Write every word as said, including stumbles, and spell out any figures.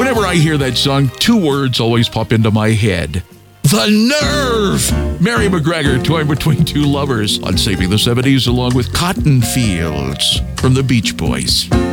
Whenever I hear that song, two words always pop into my head. The nerve! Mary McGregor torn between two lovers on Saving the seventies along with Cotton Fields from the Beach Boys.